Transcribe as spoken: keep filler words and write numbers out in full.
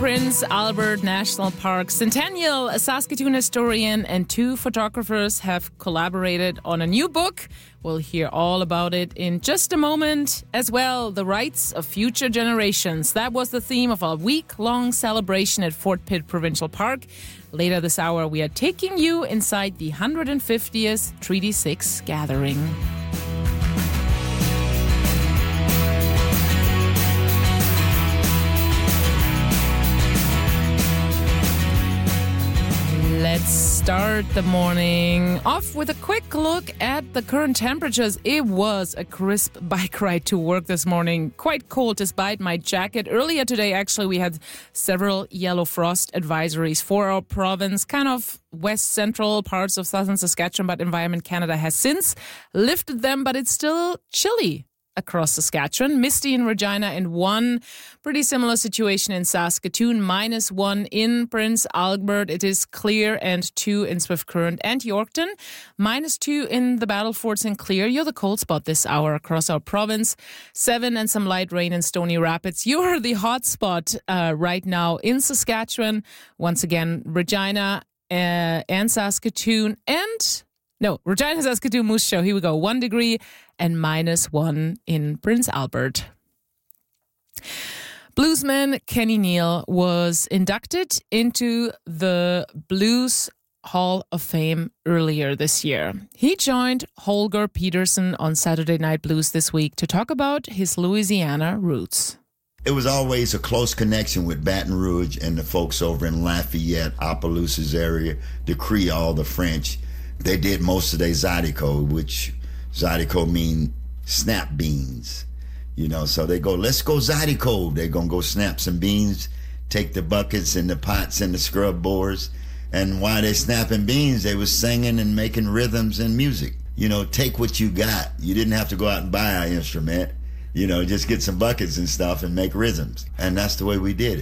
Prince Albert National Park Centennial, a Saskatoon historian and two photographers have collaborated on a new book. We'll hear all about it in just a moment. As well, the rights of future generations. That was the theme of our week-long celebration at Fort Pitt Provincial Park. Later this hour, we are taking you inside the one hundred fiftieth Treaty six gathering. Let's start the morning off with a quick look at the current temperatures. It was a crisp bike ride to work this morning. Quite cold despite my jacket. Earlier today, actually, we had several yellow frost advisories for our province, kind of west central parts of southern Saskatchewan, but Environment Canada has since lifted them, but it's still chilly across Saskatchewan. Misty in Regina and one. Pretty similar situation in Saskatoon. Minus one in Prince Albert. It is clear and two in Swift Current and Yorkton. Minus two in the Battle Forts and Clear. You're the cold spot this hour across our province. Seven and some light rain in Stony Rapids. You're the hot spot uh, right now in Saskatchewan. Once again, Regina uh, and Saskatoon and... No, Regina, Saskatoon, Moose Jaw. Here we go. One degree and minus one in Prince Albert. Bluesman Kenny Neal was inducted into the Blues Hall of Fame earlier this year. He joined Holger Peterson on Saturday Night Blues this week to talk about his Louisiana roots. It was always a close connection with Baton Rouge and the folks over in Lafayette, Opelousas area, the Creole, the French. They did most of their Zydeco, which Zydeco mean snap beans. You know, so they go, let's go Zydeco. They're going to go snap some beans, take the buckets and the pots and the scrub boards. And while they're snapping beans, they was singing and making rhythms and music. You know, take what you got. You didn't have to go out and buy an instrument. You know, just get some buckets and stuff and make rhythms. And that's the way we did it.